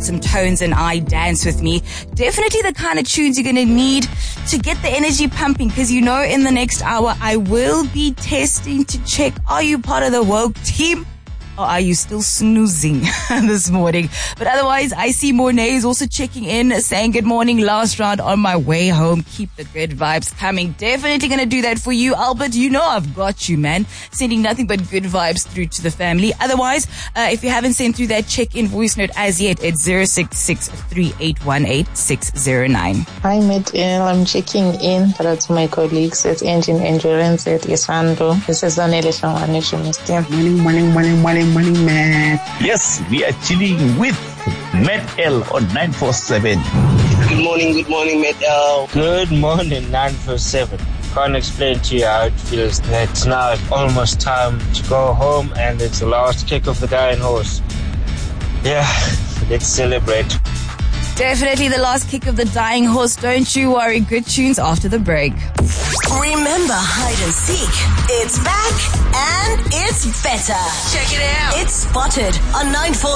some tones and I Dance With Me. Definitely the kind of tunes you're going to need to get the energy pumping, because in the next hour I will be testing to check, are you part of the woke team? Or are you still snoozing this morning? But otherwise, I see Mornay is also checking in, saying good morning, last round on my way home. Keep the good vibes coming. Definitely going to do that for you, Albert. I've got you, man. Sending nothing but good vibes through to the family. Otherwise, if you haven't sent through that check-in voice note as yet, it's 066-3818-609. Hi, Matt L. I'm checking in. Shout out to my colleagues at Engine Endurance at Isando. This is Zanele Shangwane Shumistim. Morning, Matt. Yes, we are chilling with Matt L on 947. Good morning, Matt L. Good morning, 947. Can't explain to you how it feels that it's now almost time to go home and it's the last kick of the dying horse. Yeah, let's celebrate. Definitely the last kick of the dying horse. Don't you worry. Good tunes after the break. Remember Hide and Seek. It's back and it's better. Check it out. It's Spotted on 947.